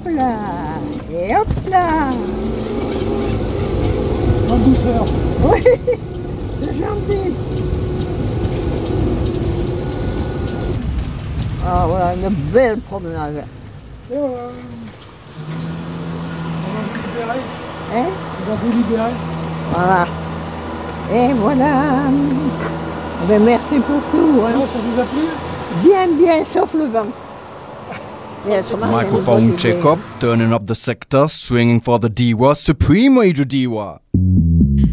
là. Et hop là. En douceur. Oui, c'est gentil. Ah voilà, une belle promenade. Et voilà. On va vous libérer. Hein? On va vous libérer. Voilà. Et voilà. Eh bien, merci pour tout. Hein. Ah, ça vous a plu? Bien, sauf le vent. Et autrement, c'est une Microphone bonne check idée. up, turning up the sector, swinging for the diva, supreme major diva.